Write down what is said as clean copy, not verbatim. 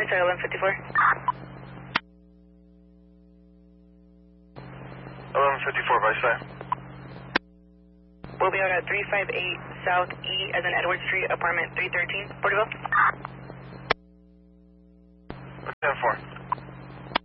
sorry, 1154. 1154 by side. We'll be out at 358 South E as in Edward Street, apartment 313, Porterville. 10-4.